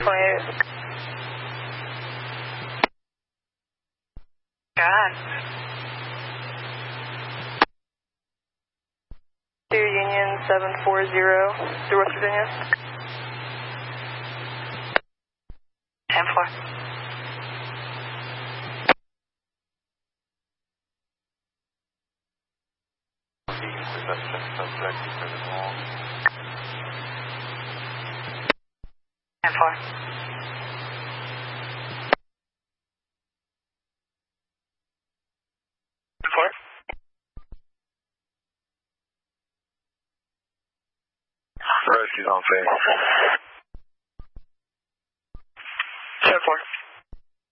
28. God. 2 Union 740 through West Virginia. 10-4. Subject, 10-4. 4. Rescue's on phase. 10-4.